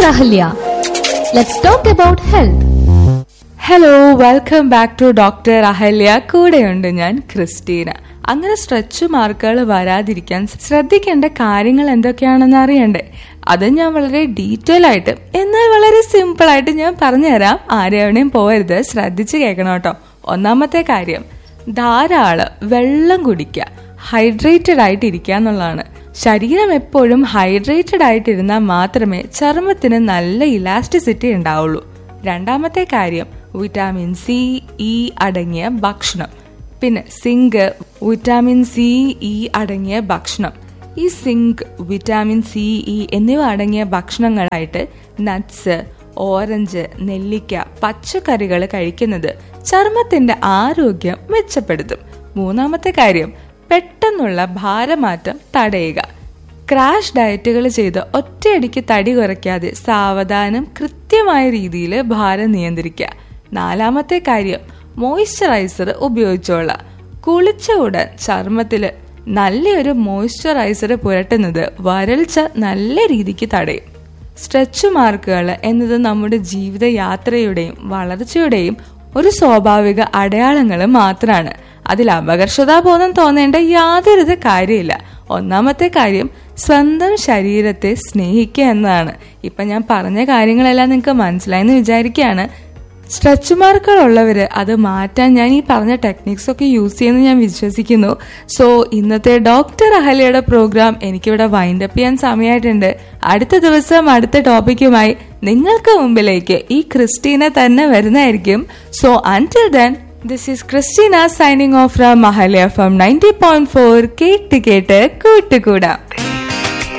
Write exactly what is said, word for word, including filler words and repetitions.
Doctor Ahalya. Let's talk about health. Hello, welcome back to doctor Ahalya. കൂടെയുണ്ട് ഞാൻ Christina. അങ്ങനെ stretch മാർക്കുകൾ വരാതിരിക്കാൻ ശ്രദ്ധിക്കേണ്ട കാര്യങ്ങൾ എന്തൊക്കെയാണെന്ന് അറിയണ്ടേ? അത് ഞാൻ വളരെ ഡീറ്റെയിൽ ആയിട്ട് എന്നാൽ വളരെ സിമ്പിൾ ആയിട്ട് ഞാൻ പറഞ്ഞുതരാം. ആരെവിടെയും പോകരുത്, ശ്രദ്ധിച്ച് കേൾക്കണം കേട്ടോ. ഒന്നാമത്തെ കാര്യം, ധാരാളം വെള്ളം കുടിക്കുക, ഹൈഡ്രേറ്റഡ് ആയിട്ട് ഇരിക്കുക എന്നുള്ളതാണ്. ശരീരം എപ്പോഴും ഹൈഡ്രേറ്റഡ് ആയിട്ടിരുന്നാൽ മാത്രമേ ചർമ്മത്തിന് നല്ല ഇലാസ്റ്റിസിറ്റി ഉണ്ടാവുള്ളൂ. രണ്ടാമത്തെ കാര്യം, വിറ്റാമിൻ സി, ഇ അടങ്ങിയ ഭക്ഷണം. പിന്നെ സിങ്ക്, വിറ്റാമിൻ സി, ഇ അടങ്ങിയ ഭക്ഷണം. ഈ സിങ്ക്, വിറ്റാമിൻ സി, ഇ എന്നിവ അടങ്ങിയ ഭക്ഷണങ്ങളായിട്ട് നട്ട്സ്, ഓറഞ്ച്, നെല്ലിക്ക, പച്ചക്കറികൾ കഴിക്കുന്നത് ചർമ്മത്തിന്റെ ആരോഗ്യം മെച്ചപ്പെടുത്തും. മൂന്നാമത്തെ കാര്യം, പെട്ടെന്നുള്ള ഭാരമാറ്റം തടയുക. ക്രാഷ് ഡയറ്റുകൾ ചെയ്ത് ഒറ്റയടിക്ക് തടി കുറയ്ക്കാതെ സാവധാനം കൃത്യമായ രീതിയിൽ ഭാരം നിയന്ത്രിക്കുക. നാലാമത്തെ കാര്യം, മോയ്സ്ചറൈസർ ഉപയോഗിച്ചോളാം. കുളിച്ച ഉടൻ ചർമ്മത്തിൽ നല്ലൊരു മോയ്സ്ചറൈസർ പുരട്ടുന്നത് വരൾച്ച നല്ല രീതിക്ക് തടയും. സ്ട്രെച്ച് മാർക്കുകൾ എന്നത് നമ്മുടെ ജീവിത യാത്രയുടെയും വളർച്ചയുടെയും ഒരു സ്വാഭാവിക അടയാളങ്ങൾ മാത്രമാണ്. അതിൽ അപകർഷതാബോധം തോന്നേണ്ട യാതൊരു കാര്യമില്ല. ഒന്നാമത്തെ കാര്യം, സ്വന്തം ശരീരത്തെ സ്നേഹിക്കുക എന്നതാണ്. ഇപ്പൊ ഞാൻ പറഞ്ഞ കാര്യങ്ങളെല്ലാം നിങ്ങൾക്ക് മനസ്സിലായെന്ന് വിചാരിക്കുകയാണ്. സ്ട്രെച്ച് മാർക്കുകൾ ഉള്ളവര് അത് മാറ്റാൻ ഞാൻ ഈ പറഞ്ഞ ടെക്നിക്സ് ഒക്കെ യൂസ് ചെയ്യുമെന്ന് ഞാൻ വിശ്വസിക്കുന്നു. സോ ഇന്നത്തെ ഡോക്ടർ അഹല്യയുടെ പ്രോഗ്രാം എനിക്കിവിടെ വൈൻഡ് അപ്പ് ചെയ്യാൻ സമയമായിട്ടുണ്ട്. അടുത്ത ദിവസം അടുത്ത ടോപ്പിക്കുമായി നിങ്ങൾക്ക് മുമ്പിലേക്ക് ഈ ക്രിസ്റ്റീന തന്നെ വരുന്നതായിരിക്കും. So അൻടിൽ then, this is Christina signing off from Ahalya from ninety point four കേട്ട് കേട്ട് കൂട്ടുകൂടാം.